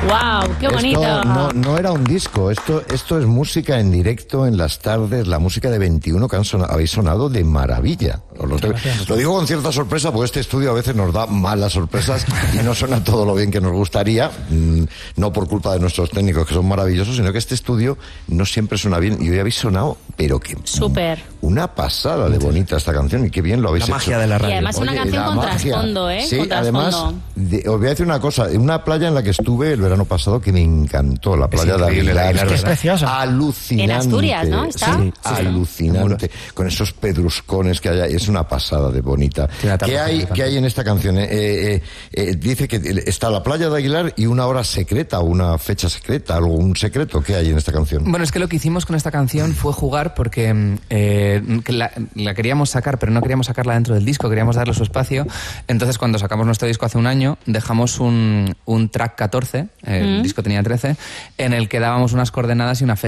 ¡Wow! ¡Qué bonito! Esto no era un disco, esto es música en directo en las tardes, la música de 21 que habéis sonado de maravilla. Lo digo con cierta sorpresa, porque este estudio a veces nos da malas sorpresas y no suena todo lo bien que nos gustaría, no por culpa de nuestros técnicos que son maravillosos, sino que este estudio no siempre suena bien. Y hoy habéis sonado, pero que... Súper. Una pasada de bonita esta canción, y qué bien lo habéis hecho. La magia de la radio. Y además una canción con trasfondo, ¿eh? Sí, con además, trasfondo. os voy a decir una cosa, en una playa en la que estuve el verano pasado que me encantó, la playa de Aguilar. Es que es preciosa. Alucinante. En Asturias, ¿no? ¿Está? Sí, alucinante. Con esos pedruscones que hay, es una pasada de bonita. ¿Qué hay en esta canción? Dice que está la playa de Aguilar y una hora secreta, una fecha secreta, algún secreto. ¿Qué hay en esta canción? Bueno, es que lo que hicimos con esta canción fue jugar porque la queríamos sacar, pero no queríamos sacarla dentro del disco, queríamos darle su espacio. Entonces, cuando sacamos nuestro disco hace un año, dejamos un track 14, el disco tenía 13, en el que dábamos unas coordenadas y una fecha.